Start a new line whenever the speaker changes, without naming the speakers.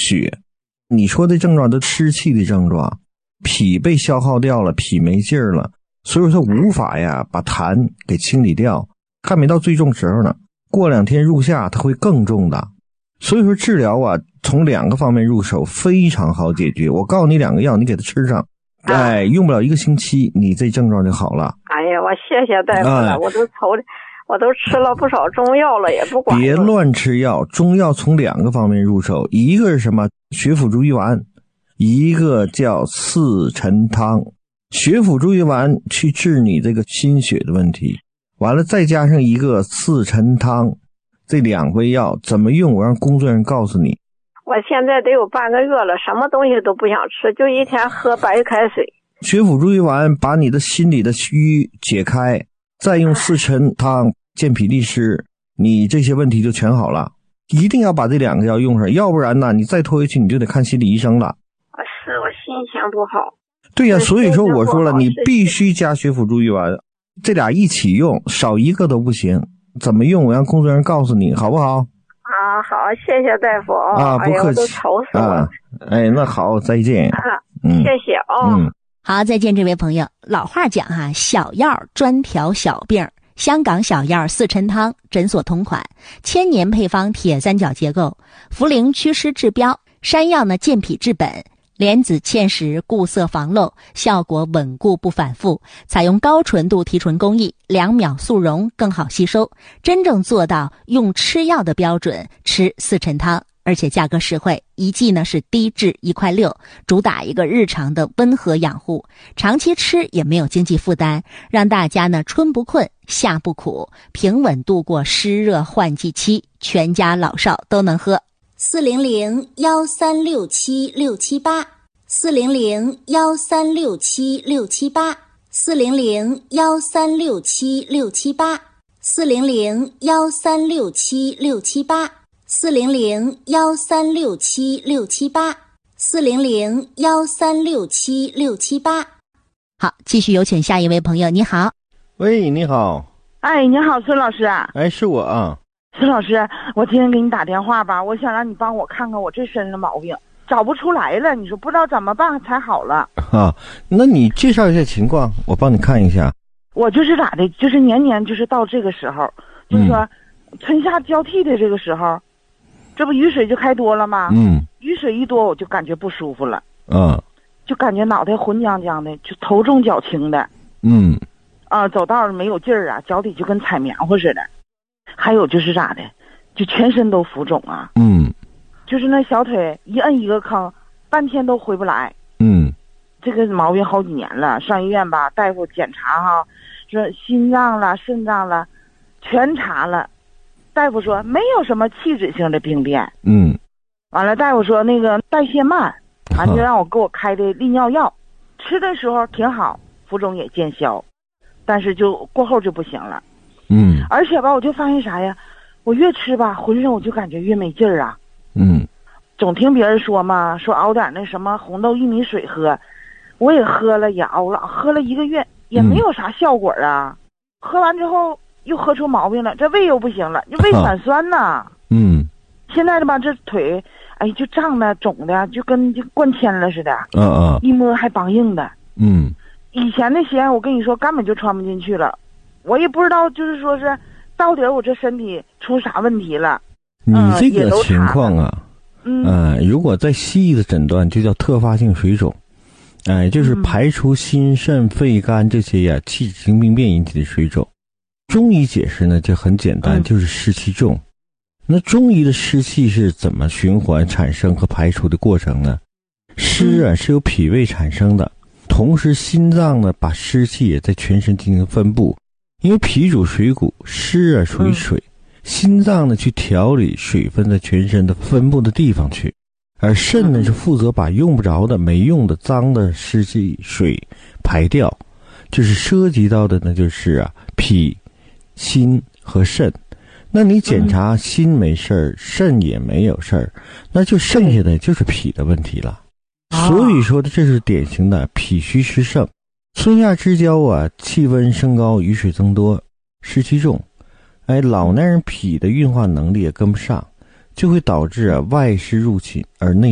血。你说的症状都湿气的症状，脾被消耗掉了，脾没劲儿了，所以说无法呀把痰给清理掉，还没到最重时候呢，过2天入夏它会更重的。所以说治疗啊，从2个方面入手非常好解决。我告诉你2个药，你给它吃上，用不了1个星期，你这症状就好了。
哎呀，我谢谢大夫了，我都吃了不少中药了，也不管。
别乱吃药，中药从2个方面入手，一个是什么？血府逐瘀丸，一个叫四陈汤。血府逐瘀丸去治你这个心血的问题，完了再加上一个四陈汤，这2味药怎么用？我让工作人员告诉你。
我现在得有半个月了，什么东西都不想吃，就一天喝白开水。
血府逐瘀丸把你的心里的瘀解开，再用四陈汤健脾利湿，你这些问题就全好了。一定要把这2个药用上，要不然呢，你再拖回去你就得看心理医生了。
是我心情不好。
对呀，所以说我说了，你必须加血府逐瘀丸，这俩一起用，少一个都不行。怎么用？我让工作人员告诉你，好不好？
啊，好，谢谢大夫
啊，不客气。
都愁死我。
那好，再见。
谢谢
好，再见，这位朋友。老话讲哈，小药专调小病。香港小药四陈汤，诊所同款，1000年配方，铁三角结构，茯苓祛湿治标，山药呢健脾治本，莲子芡实固色防漏，效果稳固不反复，采用高纯度提纯工艺，2秒速溶，更好吸收，真正做到用吃药的标准吃四陈汤。而且价格实惠，一剂呢是低至1.6块，主打一个日常的温和养护，长期吃也没有经济负担，让大家呢春不困，夏不苦，平稳度过湿热换季期，全家老少都能喝。
400-1367-678 400-1367-678 400-1367-678 400-1367-678 400-1367-678 400-1367-678。
好，继续有请下一位朋友。你好。
喂，你好。
哎，你好，孙老师。
哎，是我啊。
孙老师，我今天给你打电话吧，我想让你帮我看看我这身上的毛病，找不出来了，你说不知道怎么办才好了。
那你介绍一下情况，我帮你看一下。
我就是咋的，就是年年就是到这个时候，就是说春夏交替的这个时候，这不雨水就开多了吗？雨水一多我就感觉不舒服了。就感觉脑袋浑浆浆的，就头重脚轻的。走道没有劲儿啊，脚底就跟踩棉花似的。还有就是咋的，就全身都浮肿啊。就是那小腿一摁一个坑，半天都回不来。这个毛病好几年了，上医院吧，大夫检查哈，说心脏了、肾脏了，全查了。大夫说没有什么器质性的病变。完了，大夫说那个代谢慢，完就让我给我开的利尿药，吃的时候挺好，浮肿也见消，但是就过后就不行了。而且吧，我就发现啥呀，我越吃吧，浑身我就感觉越没劲儿啊。总听别人说嘛，说熬点那什么红豆薏米水喝，我也喝了，也熬了，喝了1个月也没有啥效果啊。喝完之后又喝出毛病了，这胃又不行了，就胃反酸呐。现在的吧，这腿哎就胀的肿的，就跟灌铅了似的。一摸还梆硬的。以前的鞋我跟你说根本就穿不进去了，我也不知道就是说是到底我这身体出啥问题了。
你这个情况啊，如果在西医的诊断就叫特发性水肿。就是排除心肾肺肝这些呀器质性病变引起的水肿。中医解释呢就很简单，就是湿气重。那中医的湿气是怎么循环产生和排除的过程呢？湿啊是由脾胃产生的，同时心脏呢把湿气也在全身进行分布。因为脾主水谷，湿啊属于水，心脏呢去调理水分在全身的分布的地方去，而肾呢是负责把用不着的、没用的、脏的湿气水排掉。就是涉及到的呢就是脾、心和肾。那你检查心没事儿，肾也没有事儿，那就剩下的就是脾的问题了。所以说的这是典型的脾虚湿盛。春夏之交啊，气温升高，雨水增多，湿气重，老年人脾的运化能力也跟不上，就会导致外湿入侵而内